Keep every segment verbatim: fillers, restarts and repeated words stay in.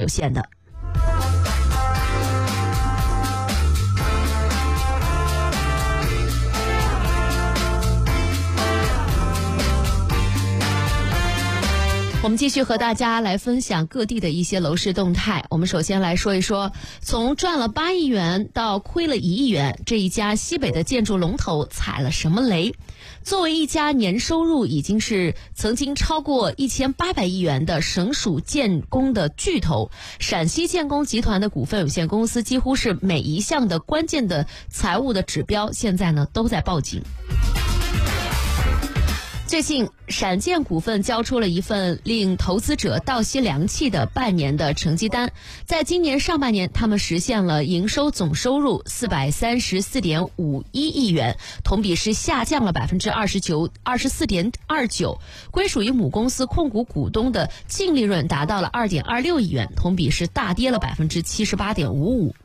有限的。我们继续和大家来分享各地的一些楼市动态。我们首先来说一说，从赚了八亿元到亏了一亿元，这一家西北的建筑龙头踩了什么雷？作为一家年收入已经是曾经超过一千八百亿元的省属建工的巨头，陕西建工集团的股份有限公司几乎是每一项的关键的财务的指标，现在呢都在报警。最近，陕建股份交出了一份令投资者倒吸凉气的半年的成绩单。在今年上半年，他们实现了营收总收入四百三十四点五一亿元，同比是下降了百分之二十九二十四点二九。归属于母公司控股股东的净利润达到了二点二六亿元，同比是大跌了百分之七十八点五五。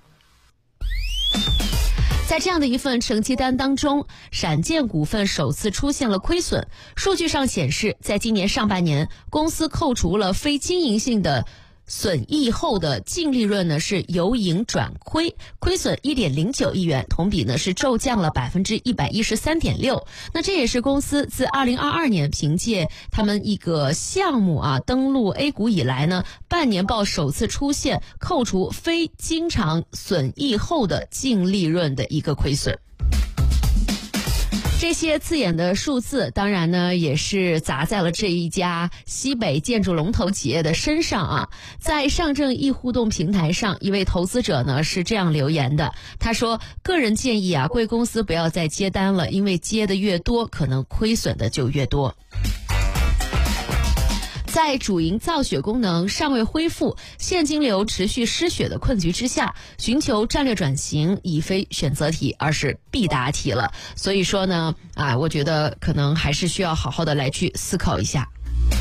在这样的一份成绩单当中，陕建股份首次出现了亏损。数据上显示，在今年上半年，公司扣除了非经营性的损益后的净利润呢是由盈转亏，亏损 一点零九亿元，同比呢是骤降了百分之一百一十三点六。那这也是公司自二零二二年凭借他们一个项目啊登陆 A 股以来呢，半年报首次出现扣除非经常损益后的净利润的一个亏损。这些刺眼的数字当然呢也是砸在了这一家西北建筑龙头企业的身上啊。在上证易互动平台上，一位投资者呢是这样留言的，他说，个人建议啊，贵公司不要再接单了，因为接的越多，可能亏损的就越多。在主营造血功能尚未恢复、现金流持续失血的困局之下，寻求战略转型已非选择题，而是必答题了。所以说呢，啊，我觉得可能还是需要好好的来去思考一下。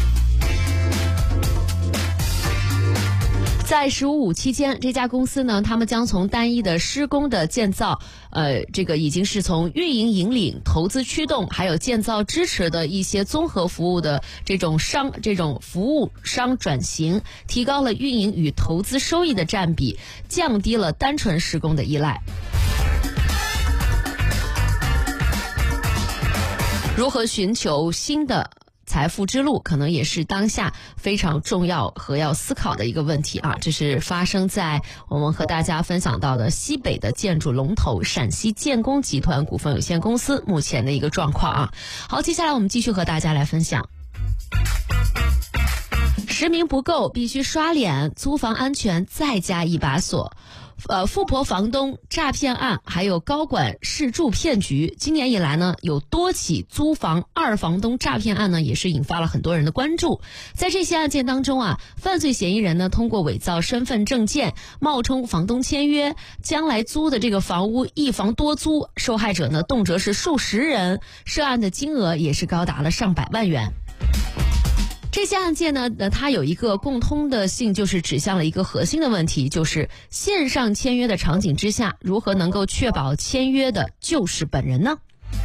在十五五期间，这家公司呢，他们将从单一的施工的建造，呃，这个已经是从运营引领、投资驱动，还有建造支持的一些综合服务的这种商、这种服务商转型，提高了运营与投资收益的占比，降低了单纯施工的依赖。如何寻求新的财富之路，可能也是当下非常重要和要思考的一个问题啊！这是发生在我们和大家分享到的西北的建筑龙头陕西建工集团股份有限公司目前的一个状况啊。好，接下来我们继续和大家来分享。实名不够，必须刷脸，租房安全再加一把锁。呃，富婆房东诈骗案，还有高管试住骗局，今年以来呢，有多起租房二房东诈骗案呢，也是引发了很多人的关注。在这些案件当中啊，犯罪嫌疑人呢，通过伪造身份证件，冒充房东签约，将来租的这个房屋一房多租，受害者呢，动辄是数十人，涉案的金额也是高达了上百万元。这些案件呢，它有一个共通的性，就是指向了一个核心的问题，就是线上签约的场景之下，如何能够确保签约的就是本人呢？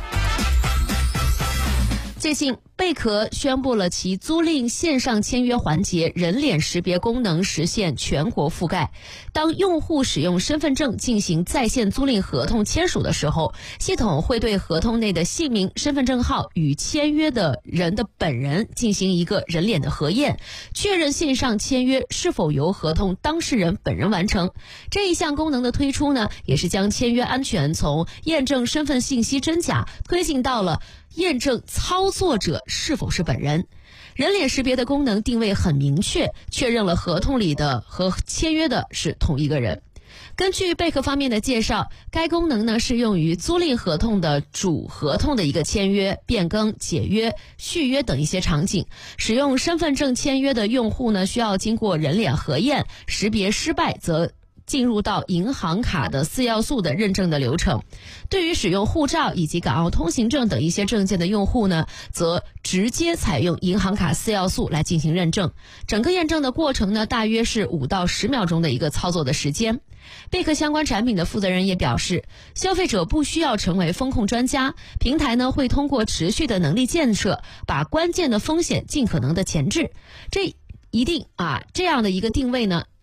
最近，贝壳宣布了其租赁线上签约环节人脸识别功能实现全国覆盖。当用户使用身份证进行在线租赁合同签署的时候，系统会对合同内的姓名、身份证号与签约的人的本人进行一个人脸的核验，确认线上签约是否由合同当事人本人完成。这一项功能的推出呢，也是将签约安全从验证身份信息真假推进到了验证操作者是否是本人。人脸识别的功能定位很明确，确认了合同里的和签约的是同一个人。根据贝壳方面的介绍，该功能呢适用于租赁合同的主合同的一个签约、变更、解约、续约等一些场景。使用身份证签约的用户呢，需要经过人脸核验，识别失败则进入到银行卡的四要素的认证的流程。对于使用护照以及港澳通行证等一些证件的用户呢，则直接采用银行卡四要素来进行认证。整个验证的过程呢，大约是五到十秒钟的一个操作的时间。贝壳相关产品的负责人也表示，消费者不需要成为风控专家，平台呢会通过持续的能力建设，把关键的风险尽可能的前置。这一定啊，这样的一个定位呢，